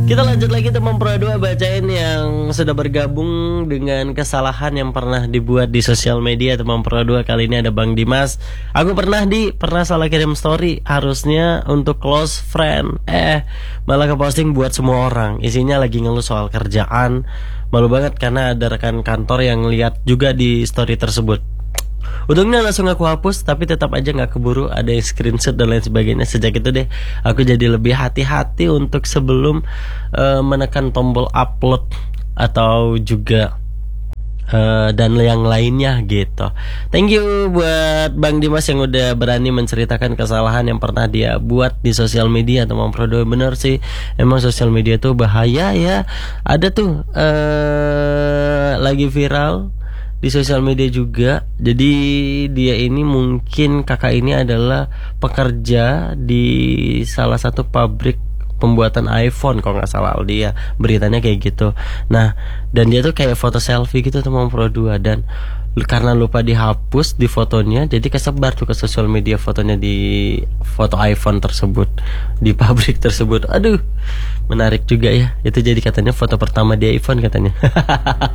Kita lanjut lagi teman Pro 2, bacain yang sudah bergabung dengan kesalahan yang pernah dibuat di sosial media teman Pro 2. Kali ini ada Bang Dimas. Aku pernah salah kirim story, harusnya untuk close friend, malah keposting buat semua orang. Isinya lagi ngeluh soal kerjaan. Malu banget karena ada rekan kantor yang lihat juga di story tersebut. Untungnya langsung aku hapus, tapi tetap aja gak keburu ada yang screenshot dan lain sebagainya. Sejak itu deh aku jadi lebih hati-hati untuk sebelum menekan tombol upload atau juga dan yang lainnya gitu. Thank you buat Bang Dimas yang udah berani menceritakan kesalahan yang pernah dia buat di sosial media teman Pro 2. Bener sih, emang sosial media tuh bahaya ya. Ada tuh lagi viral di sosial media juga. Jadi dia ini mungkin kakak ini adalah pekerja di salah satu pabrik pembuatan iPhone kalau nggak salah dia, beritanya kayak gitu. Nah, dan dia tuh kayak foto selfie gitu teman Pro 2, dan karena lupa dihapus di fotonya, jadi kesebar tuh ke sosial media fotonya di foto iPhone tersebut di pabrik tersebut. Aduh, menarik juga ya. Itu jadi katanya foto pertama di iPhone katanya.